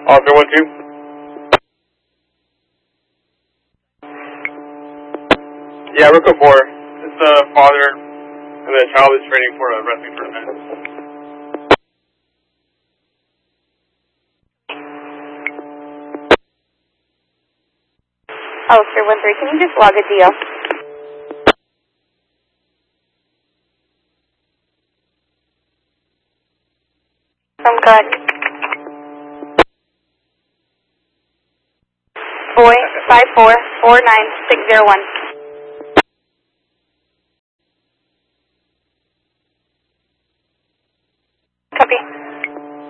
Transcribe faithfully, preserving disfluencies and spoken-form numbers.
Officer one two. Yeah, Rook four. It's the father and the child is training for a wrestling tournament. Officer one three, can you just log a D O? From correct. Boy, five four four nine six zero one.